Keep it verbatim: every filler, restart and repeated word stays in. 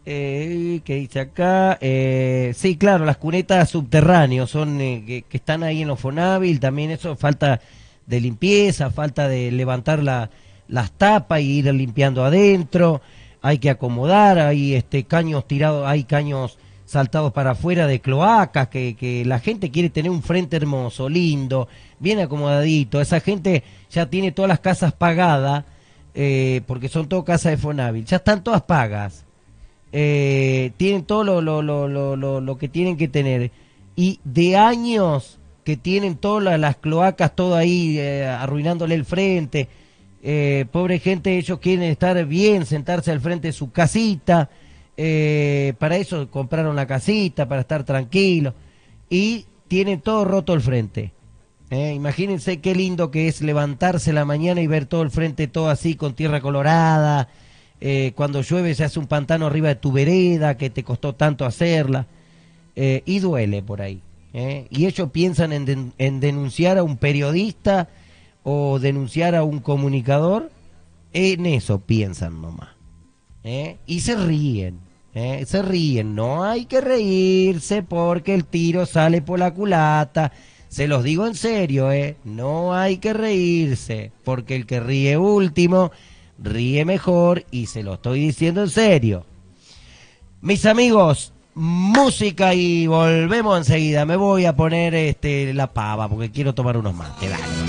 Eh, ¿qué dice acá? Eh, sí, claro, las cunetas subterráneos son eh, que, que están ahí en los Fonavil, también eso, falta de limpieza, falta de levantar la, las tapas y ir limpiando adentro, hay que acomodar, hay este caños tirados, hay caños saltados para afuera de cloacas, que, que la gente quiere tener un frente hermoso, lindo, bien acomodadito, esa gente ya tiene todas las casas pagadas, eh, porque son todas casas de Fonavil, ya están todas pagas. Eh, tienen todo lo, lo, lo, lo, lo, lo que tienen que tener y de años que tienen todas las, las cloacas todo ahí eh, arruinándole el frente, eh, pobre gente, ellos quieren estar bien, sentarse al frente de su casita, eh, para eso compraron la casita, para estar tranquilos y tienen todo roto el frente. Eh, imagínense qué lindo que es levantarse la mañana y ver todo el frente todo así con tierra colorada. Eh, cuando llueve se hace un pantano arriba de tu vereda que te costó tanto hacerla, eh, y duele por ahí, ¿eh? Y ellos piensan en, den en denunciar a un periodista o denunciar a un comunicador, en eso piensan nomás, ¿eh? Y se ríen, ¿eh? Se ríen, no hay que reírse porque el tiro sale por la culata, se los digo en serio, ¿eh? No hay que reírse porque el que ríe último ríe mejor y se lo estoy diciendo en serio. Mis amigos, música y volvemos enseguida. Me voy a poner este la pava porque quiero tomar unos mates. Dale.